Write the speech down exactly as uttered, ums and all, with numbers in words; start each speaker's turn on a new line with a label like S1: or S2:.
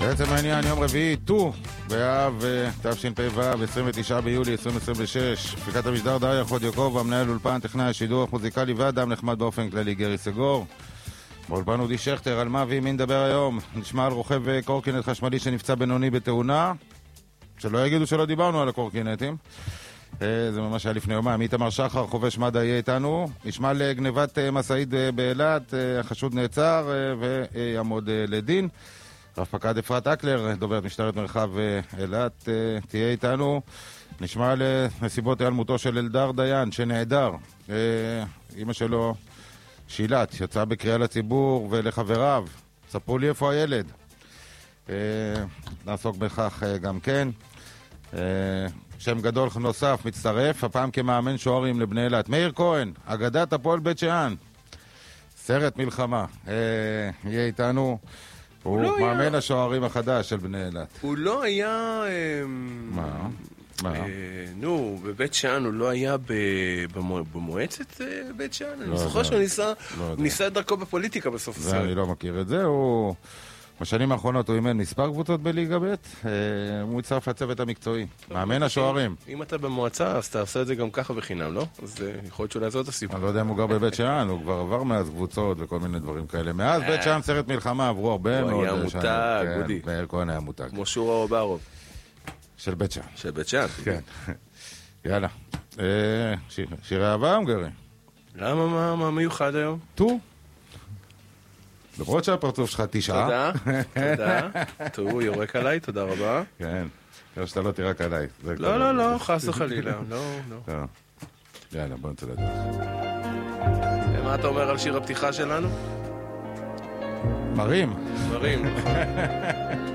S1: בעצם העניין יום רביעי, ט"ו באב תשפ"ו, עשרים ותשעה ביולי עשרים עשרים ושש. הפקת המשדר דריה חודיוקוב, המנהל אולפן, טכנאי השידור המוזיקלי ואדם נחמד באופן כללי גרי סגור. באולפן אודי שכטר. על מה ועם מי נדבר היום? נשמע על רוכב קורקינט חשמלי שנפצע בינוני בתאונה, שלא יגידו שלא דיברנו על הקורקינטים. זה ממש היה לפני יומיים. איתמר שחר, חובש מד"א, יהיה איתנו. נשמע על גנבת משאית באילת, החשוד נעצר ויעמוד לדין. רב פקד אפרת אקלר, דוברת משטרת מרחב אילת, תהיה איתנו. נשמע על נסיבות היעלמותו של אלדר דיין שנעדר. אמא שלו שילת, יצאה בקריאה לציבור ולחבריו, ספרו לי איפה הילד. נעסוק בכך גם כן. שם גדול נוסף מצטרף, הפעם כמאמן שוערים לבני אילת, מאיר כהן, אגדת הפועל בית שאן, סרט מלחמה, יהיה איתנו. הוא
S2: לא
S1: מאמן
S2: היה...
S1: השוערים החדש של בני אילת.
S2: הוא לא היה...
S1: מה? מה?
S2: אה, נו, בבית שאן הוא לא היה ב... במו... במועצת אה, בית שאן? לא אני זוכר שהוא ניסה,
S1: לא
S2: ניסה את דרכו בפוליטיקה בסוף
S1: זה
S2: הסרט.
S1: אני לא מכיר את זה. הוא... בשנים האחרונות הוא אימן מספר קבוצות בליגה ב', הוא הצטרף לצוות המקצועי, מאמן השוערים.
S2: אם אתה במועצה, אז אתה עושה את זה גם ככה בחינם, לא? אז יכול להיות שאולי זאת הסיפור.
S1: אני לא יודע אם הוא גר בבית שאן, הוא כבר עבר מאז קבוצות וכל מיני דברים כאלה. מאז בית שאן סרט מלחמה עברו הרבה מאוד.
S2: הוא היה מותג, אודי.
S1: מאיר כהן היה מותג.
S2: כמו שורה אוברוב.
S1: של בית שאן.
S2: של בית שאן.
S1: כן. יאללה. שירי אהבה היום, גרי?
S2: למה? מה מיוחד היום?
S1: ט"ו. למרות שהפרצוף שלך תשעה.
S2: תודה, תודה. תראו, יורק עליי, תודה רבה.
S1: כן, כמו שאתה לא תירק עליי.
S2: לא, לא, לא, חס וחלילה, לא, לא.
S1: יאללה, בוא נצא לדרך.
S2: ומה אתה אומר על שיר הפתיחה שלנו?
S1: מרים.
S2: מרים, נכון.